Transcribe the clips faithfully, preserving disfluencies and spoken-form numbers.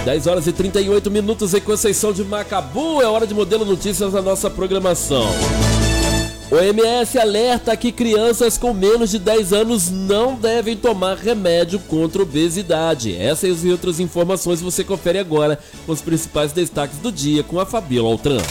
dez horas e trinta e oito minutos em Conceição de Macabu. É hora de Modelo Notícias na nossa programação. O O M S alerta que crianças com menos de dez anos não devem tomar remédio contra obesidade. Essas e outras informações você confere agora com os principais destaques do dia com a Fabíola Altran.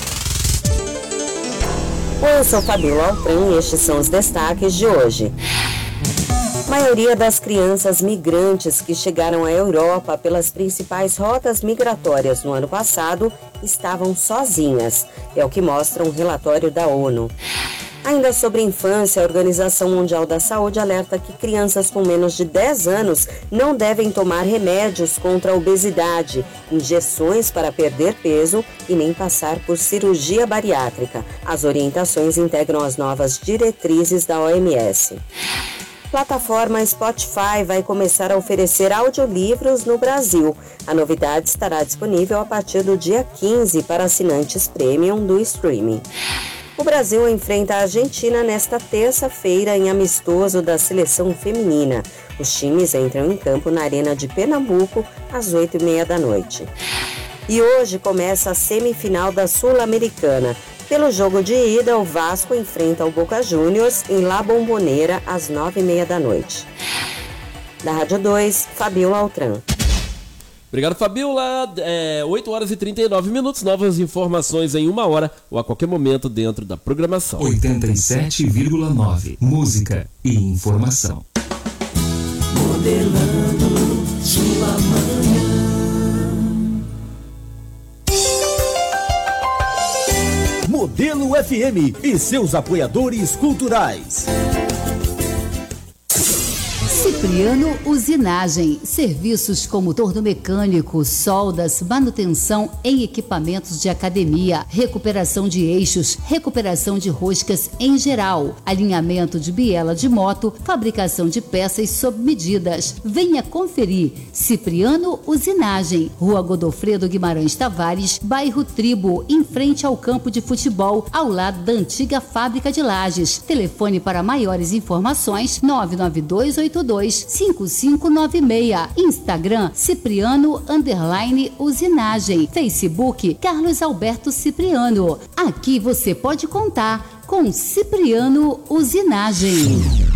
Eu sou Fabíola Altran e estes são os destaques de hoje. A maioria das crianças migrantes que chegaram à Europa pelas principais rotas migratórias no ano passado estavam sozinhas, é o que mostra um relatório da ONU. Ainda sobre infância, a Organização Mundial da Saúde alerta que crianças com menos de dez anos não devem tomar remédios contra a obesidade, injeções para perder peso e nem passar por cirurgia bariátrica. As orientações integram as novas diretrizes da O M S. Plataforma Spotify vai começar a oferecer audiolivros no Brasil. A novidade estará disponível a partir do dia quinze para assinantes premium do streaming. O Brasil enfrenta a Argentina nesta terça-feira em amistoso da seleção feminina. Os times entram em campo na Arena de Pernambuco às oito e meia da noite. E hoje começa a semifinal da Sul-Americana. Pelo jogo de ida, o Vasco enfrenta o Boca Juniors em La Bombonera às nove e meia da noite. Da Rádio dois, Fabíola Altran. Obrigado, Fabíola. É, oito horas e trinta e nove minutos. Novas informações em uma hora ou a qualquer momento dentro da programação. oitenta e sete vírgula nove. Música e informação. Modelando sua manhã. Modelo F M e seus apoiadores culturais. Cipriano Usinagem, serviços como torno mecânico, soldas, manutenção em equipamentos de academia, recuperação de eixos, recuperação de roscas em geral, alinhamento de biela de moto, fabricação de peças sob medidas. Venha conferir. Cipriano Usinagem, Rua Godofredo Guimarães Tavares, bairro Tribo, em frente ao campo de futebol, ao lado da antiga fábrica de lajes. Telefone para maiores informações nove nove dois oito dois cinco cinco nove seis. Instagram Cipriano underline Usinagem. Facebook Carlos Alberto Cipriano. Aqui você pode contar com Cipriano Usinagem.